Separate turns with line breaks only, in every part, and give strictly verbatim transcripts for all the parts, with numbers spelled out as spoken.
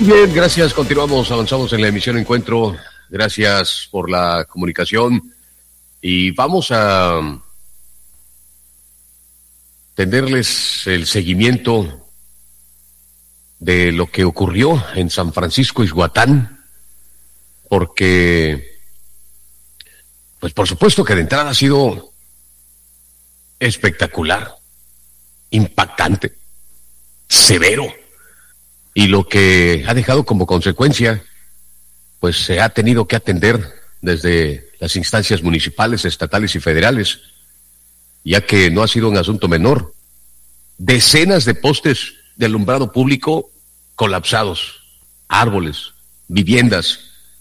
Bien, gracias. Continuamos, avanzamos en la emisión Encuentro. Gracias por la comunicación. Y vamos a tenderles el seguimiento de lo que ocurrió en San Francisco Ixhuatán, porque, pues por supuesto que de entrada ha sido espectacular, impactante, severo. Y lo que ha dejado como consecuencia, pues se ha tenido que atender desde las instancias municipales, estatales y federales, ya que no ha sido un asunto menor. Decenas de postes de alumbrado público colapsados, árboles, viviendas.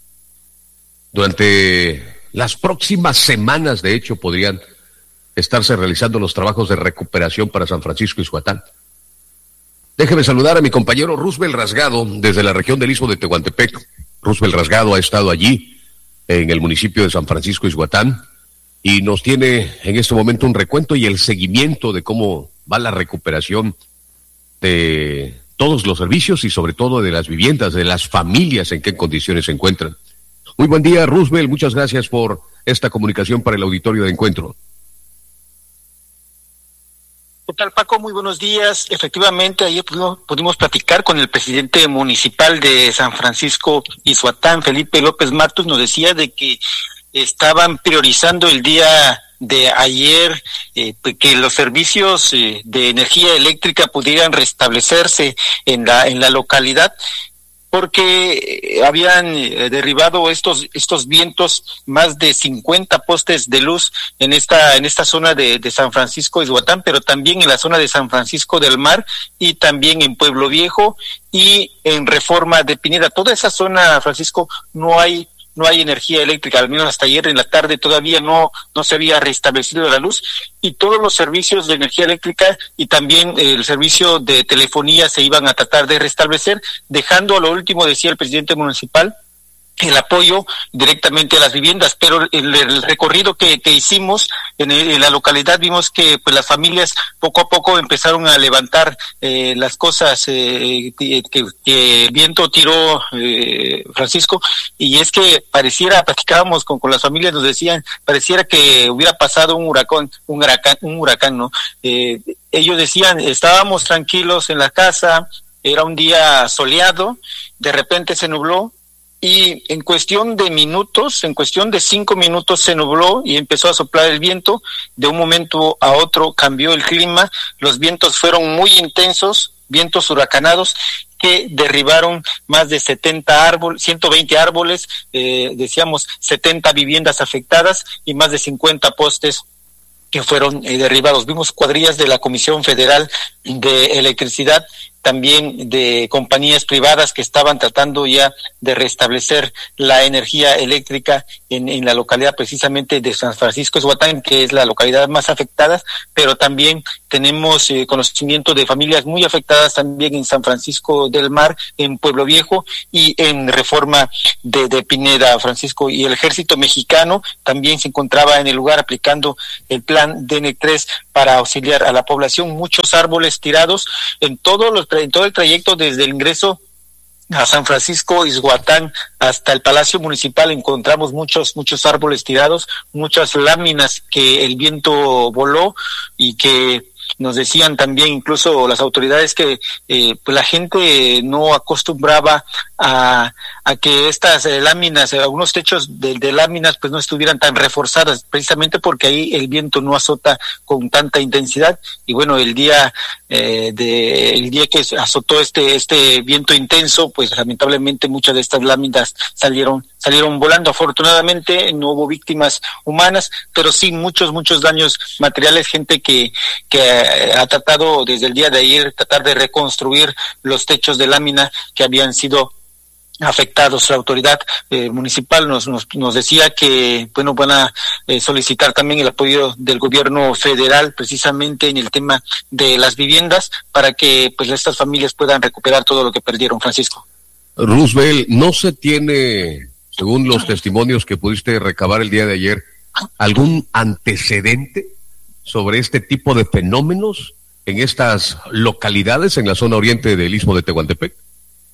Durante las próximas semanas, de hecho, podrían estarse realizando los trabajos de recuperación para San Francisco Ixhuatán. Déjeme saludar a mi compañero Roosevelt Rasgado desde la región del Istmo de Tehuantepec. Roosevelt Rasgado ha estado allí en el municipio de San Francisco Ixhuatán y nos tiene en este momento un recuento y el seguimiento de cómo va la recuperación de todos los servicios y sobre todo de las viviendas, de las familias, en qué condiciones se encuentran. Muy buen día, Roosevelt, muchas gracias por esta comunicación para el auditorio de Encuentro.
¿Qué tal, Paco? Muy buenos días. Efectivamente, ayer pudimos, pudimos platicar con el presidente municipal de San Francisco Ixhuatán, Felipe López Matus. Nos decía de que estaban priorizando el día de ayer eh, que los servicios eh, de energía eléctrica pudieran restablecerse en la en la localidad, porque habían derribado estos estos vientos más de cincuenta postes de luz en esta en esta zona de, de San Francisco Ixhuatán, pero también en la zona de San Francisco del Mar y también en Pueblo Viejo y en Reforma de Pineda. Toda esa zona, Francisco, no hay no hay energía eléctrica, al menos hasta ayer en la tarde todavía no no se había restablecido la luz, y todos los servicios de energía eléctrica y también el servicio de telefonía se iban a tratar de restablecer, dejando a lo último, decía el presidente municipal, el apoyo directamente a las viviendas. Pero el, el recorrido que, que hicimos en, el, en la localidad vimos que pues las familias poco a poco empezaron a levantar eh, las cosas eh, que, que, que el viento tiró, eh, Francisco, y es que pareciera, platicábamos con, con las familias, nos decían, pareciera que hubiera pasado un huracán, un huracán, un huracán, ¿no? Eh, ellos decían, estábamos tranquilos en la casa, era un día soleado, de repente se nubló, y en cuestión de minutos, en cuestión de cinco minutos se nubló y empezó a soplar el viento. De un momento a otro cambió el clima, los vientos fueron muy intensos, vientos huracanados que derribaron más de setenta árboles, ciento veinte árboles, eh, decíamos setenta viviendas afectadas y más de cincuenta postes que fueron eh, derribados. Vimos cuadrillas de la Comisión Federal de Electricidad, también de compañías privadas que estaban tratando ya de restablecer la energía eléctrica en, en la localidad precisamente de San Francisco Ixhuatán, que es la localidad más afectada, pero también tenemos eh, conocimiento de familias muy afectadas también en San Francisco del Mar, en Pueblo Viejo y en Reforma de, de Pineda, Francisco. Y el ejército mexicano también se encontraba en el lugar aplicando el plan D N tres para auxiliar a la población. Muchos árboles tirados en todos los en todo el trayecto desde el ingreso a San Francisco Ixhuatán hasta el Palacio Municipal. Encontramos muchos muchos árboles tirados, muchas láminas que el viento voló y que nos decían también incluso las autoridades que eh, pues la gente no acostumbraba a, a que estas eh, láminas, algunos techos de, de láminas pues no estuvieran tan reforzadas, precisamente porque ahí el viento no azota con tanta intensidad. Y bueno, el día eh, de el día que azotó este este viento intenso, pues lamentablemente muchas de estas láminas salieron salieron volando. Afortunadamente no hubo víctimas humanas, pero sí muchos muchos daños materiales, gente que que ha tratado desde el día de ayer tratar de reconstruir los techos de lámina que habían sido afectados. La autoridad eh, municipal nos, nos nos decía que bueno van a eh, solicitar también el apoyo del gobierno federal precisamente en el tema de las viviendas para que pues estas familias puedan recuperar todo lo que perdieron, Francisco.
Roosevelt, ¿no se tiene, según los testimonios que pudiste recabar el día de ayer, algún antecedente sobre este tipo de fenómenos en estas localidades en la zona oriente del Istmo de Tehuantepec?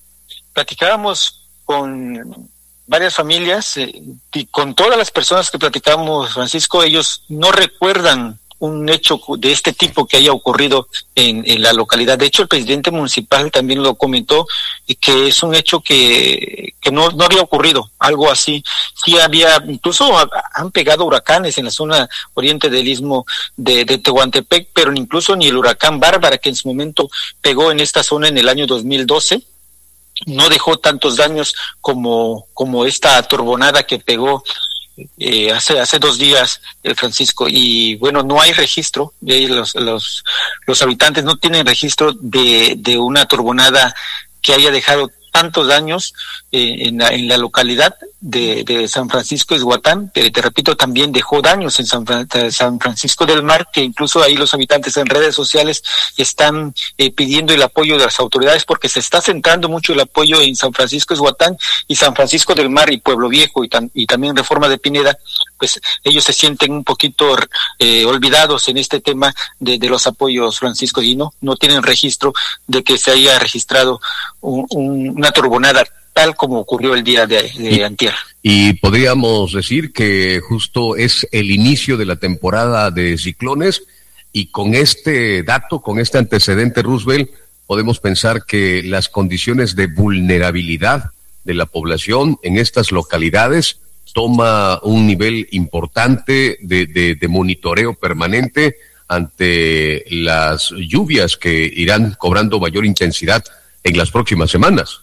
platicábamos con varias familias eh, y con todas las personas que platicamos, Francisco, ellos no recuerdan un hecho de este tipo que haya ocurrido en, en la localidad. De hecho, el presidente municipal también lo comentó, y que es un hecho que, que no, no había ocurrido, algo así. Sí había, incluso han pegado huracanes en la zona oriente del istmo de, de Tehuantepec, pero incluso ni el huracán Bárbara, que en su momento pegó en esta zona en el año dos mil doce, no dejó tantos daños como, como esta turbonada que pegó Eh, hace hace dos días, eh, Francisco, y bueno, no hay registro, eh, los los los habitantes no tienen registro de de una turbonada que haya dejado tantos daños eh, en la en la localidad de de San Francisco Ixhuatán, pero te repito, también dejó daños en San, San Francisco del Mar, que incluso ahí los habitantes en redes sociales están eh, pidiendo el apoyo de las autoridades, porque se está centrando mucho el apoyo en San Francisco Ixhuatán y San Francisco del Mar y Pueblo Viejo, y, tan, y también Reforma de Pineda. Pues ellos se sienten un poquito eh, olvidados en este tema de, de los apoyos, Francisco, y no no tienen registro de que se haya registrado un, un, una turbonada tal como ocurrió el día de, de y, antier.
Y podríamos decir que justo es el inicio de la temporada de ciclones, y con este dato, con este antecedente, Roosevelt, podemos pensar que las condiciones de vulnerabilidad de la población en estas localidades toma un nivel importante de, de, de monitoreo permanente ante las lluvias que irán cobrando mayor intensidad en las próximas semanas.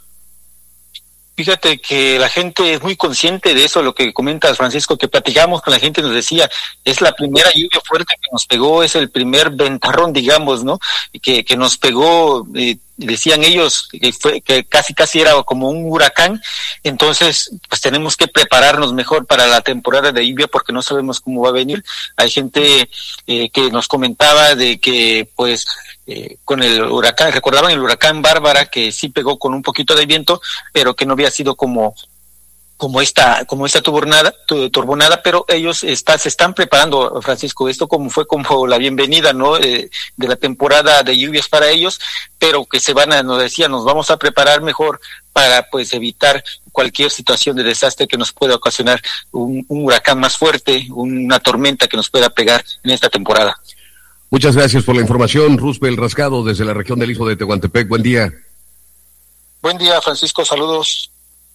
Fíjate que la gente es muy consciente de eso, lo que comentas, Francisco, que platicamos con la gente, nos decía, es la primera lluvia fuerte que nos pegó, es el primer ventarrón, digamos, ¿no? Que, que nos pegó, eh, decían ellos, que fue que casi casi era como un huracán. Entonces, pues tenemos que prepararnos mejor para la temporada de lluvia, porque no sabemos cómo va a venir. Hay gente eh, que nos comentaba de que, pues, Eh, con el huracán, recordaban el huracán Bárbara, que sí pegó con un poquito de viento, pero que no había sido como como esta como esta turbonada, turbonada, pero ellos está, se están preparando, Francisco, esto como fue como la bienvenida, ¿no? Eh, de la temporada de lluvias para ellos, pero que se van a, nos decía, nos vamos a preparar mejor para pues evitar cualquier situación de desastre que nos pueda ocasionar un, un huracán más fuerte, una tormenta que nos pueda pegar en esta temporada.
Muchas gracias por la información, Roosevelt Rasgado, desde la región del Istmo de Tehuantepec. Buen día.
Buen día, Francisco, saludos.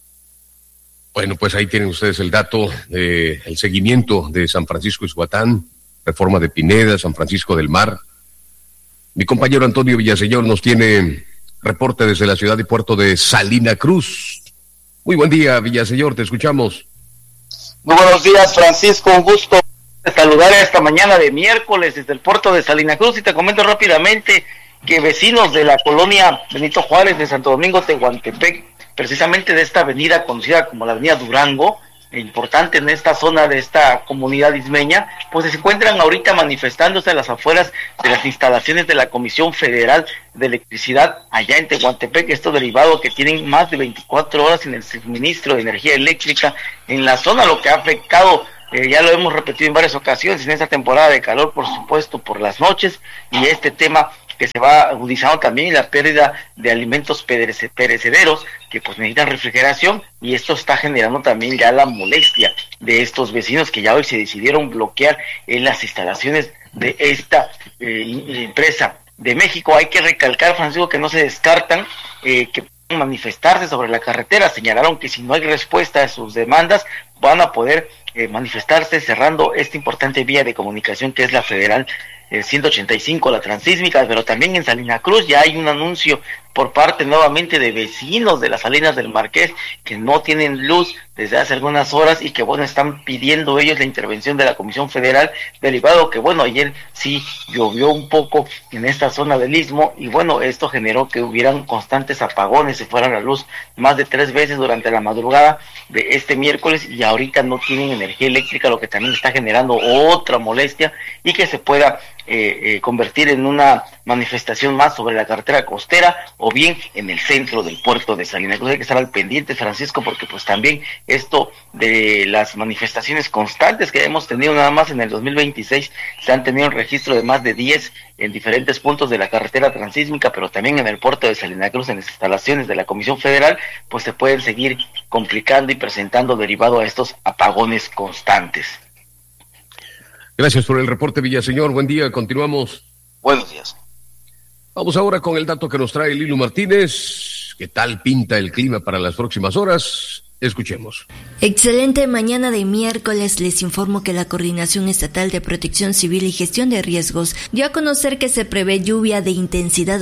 Bueno, pues ahí tienen ustedes el dato, eh, el seguimiento de San Francisco Ixhuatán, Reforma de Pineda, San Francisco del Mar. Mi compañero Antonio Villaseñor nos tiene reporte desde la ciudad y puerto de Salina Cruz. Muy buen día, Villaseñor, te escuchamos.
Muy buenos días, Francisco, un gusto saludar esta mañana de miércoles desde el puerto de Salina Cruz, y te comento rápidamente que vecinos de la colonia Benito Juárez de Santo Domingo Tehuantepec, precisamente de esta avenida conocida como la avenida Durango, importante en esta zona de esta comunidad ismeña, pues se encuentran ahorita manifestándose a las afueras de las instalaciones de la Comisión Federal de Electricidad allá en Tehuantepec, esto derivado que tienen más de veinticuatro horas sin el suministro de energía eléctrica en la zona, lo que ha afectado, Eh, ya lo hemos repetido en varias ocasiones, en esta temporada de calor, por supuesto, por las noches, y este tema que se va agudizando también, la pérdida de alimentos perece- perecederos, que pues necesitan refrigeración, y esto está generando también ya la molestia de estos vecinos que ya hoy se decidieron bloquear en las instalaciones de esta eh, empresa de México. Hay que recalcar, Francisco, que no se descartan eh, que manifestarse sobre la carretera. Señalaron que si no hay respuesta a sus demandas, van a poder eh, manifestarse cerrando esta importante vía de comunicación que es la federal eh, ciento ochenta y cinco, la transísmica. Pero también en Salina Cruz ya hay un anuncio por parte nuevamente de vecinos de las Salinas del Marqués que no tienen luz desde hace algunas horas, y que bueno, están pidiendo ellos la intervención de la Comisión Federal, derivado que bueno, ayer sí llovió un poco en esta zona del Istmo, y bueno, esto generó que hubieran constantes apagones, se fuera la luz más de tres veces durante la madrugada de este miércoles, y ahorita no tienen energía eléctrica, lo que también está generando otra molestia, y que se pueda eh, eh, convertir en una manifestación más sobre la carretera costera o bien en el centro del puerto de Salina Cruz. Hay que estar al pendiente, Francisco, porque pues también esto de las manifestaciones constantes que hemos tenido nada más en el dos mil veintiséis, se han tenido un registro de más de diez en diferentes puntos de la carretera transísmica, pero también en el puerto de Salina Cruz, en las instalaciones de la Comisión Federal, pues se pueden seguir complicando y presentando derivado a estos apagones constantes.
Gracias por el reporte, Villaseñor. Buen día, continuamos.
Buenos días.
Vamos ahora con el dato que nos trae Lilo Martínez. ¿Qué tal pinta el clima para las próximas horas? Escuchemos.
Excelente mañana de miércoles. Les informo que la Coordinación Estatal de Protección Civil y Gestión de Riesgos dio a conocer que se prevé lluvia de intensidad